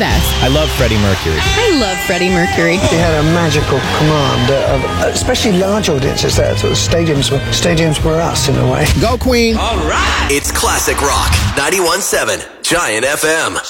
best. I love Freddie Mercury. I love Freddie Mercury. He had a magical command of, especially large audiences there. Sort of stadiums were us in a way. Go Queen. All right. It's classic rock. 91.7 Giant FM.